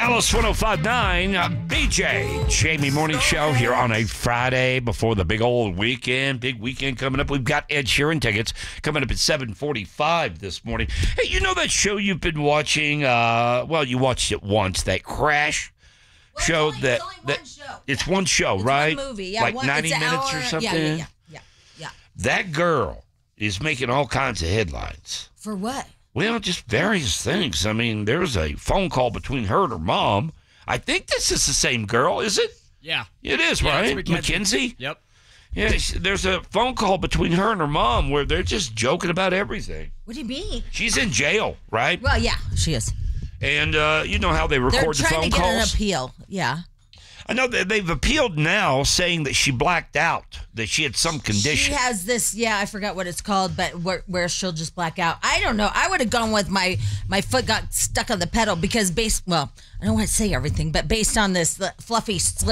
Alice 105.9, BJ, Jamie Morning Show here on a Friday before the big old weekend. Big weekend coming up. We've got Ed Sheeran tickets coming up at 7:45 this morning. Hey, you know that show you've been watching? Well, you watched it once, that Crash show. It's one show, it's right? One movie, yeah. Like 90 minutes or something? Yeah. That girl is making all kinds of headlines. For what? Well, just various things. I mean, there's a phone call between her and her mom. I think this is the same girl, is it? Yeah. It is, right? Mackenzie? Yep. Yeah, there's a phone call between her and her mom where they're just joking about everything. What do you mean? She's in jail, right? Well, yeah, she is. And you know how they record the phone calls? They're trying to get an appeal, yeah. I know that they've appealed now, saying that she blacked out, that she had some condition. She has this, I forgot what it's called, but where she'll just black out. I don't know. I would have gone with my foot got stuck on the pedal because I don't want to say everything, but based on this fluffy slip